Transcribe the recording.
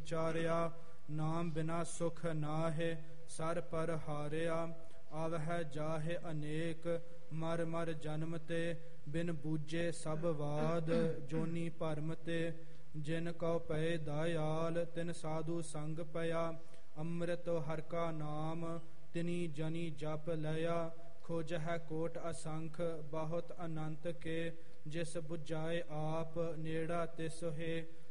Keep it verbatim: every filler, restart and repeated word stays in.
ਵਿਚਾਰਿਆ। ਨਾਮ ਬਿਨਾ ਸੁਖ ਨਾਹਿ ਸਰ ਪਰ ਹਾਰਿਆ। ਆਵਹਿ ਜਾਹੇ ਅਨੇਕ ਮਰ ਮਰ ਜਨਮ ਤੇ। ਬਿਨ ਬੂਝੇ ਸਭ ਵਾਦ ਜੋਨੀ ਭਰਮ ਤੇ। ਜਿਨ ਕਉ ਪਏ ਦਇਆਲ ਤਿਨ ਸਾਧੂ ਸੰਗ ਪਿਆ। ਅੰਮ੍ਰਿਤ ਹਰਿ ਕਾ ਨਾਮ ਤਿਨੀ ਜਨੀ ਜਪ ਲਿਆ। ਖੋਜਹਿ ਕੋਟ ਅਸੰਖ ਬਹੁਤ ਅਨੰਤ ਕੇ। ਜਿਸ ਬੁਝਾਏ ਆਪ ਨੇੜਾ ਤਿਸ ਹੈ।